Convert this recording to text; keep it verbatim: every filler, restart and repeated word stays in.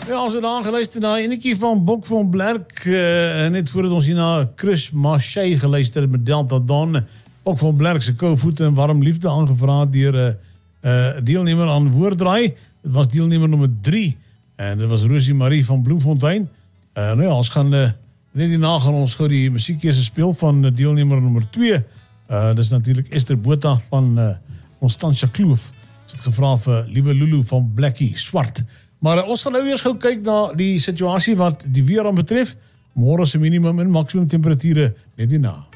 Ja, ons het aangeluister na enetjie van Bok van Blerk, uh, net voordat ons hier na Chris Marchais geluister het met Delta Dawn. Bok van Blerk se kouvoete en warm liefde aangevra deur 'n uh, uh, deelnemer aan Woorddraai. Dit was deelnemer nommer drie en dit was Rosie Marie van Bloemfontein. Uh, nou ja, ons gaan uh, net hierna gaan ons gou die musiekkeuse speel van uh, deelnemer nommer twee. Uh, dit is natuurlik Esther Botha van uh, Constantia Kloof. Ons het gevra vir Liewe Lulu van Blackie Swart. Maar uh, ons gaan nou eers gou kyk na die situasie wat die weer aan betref. Môre se minimum en maksimum temperature net hierna.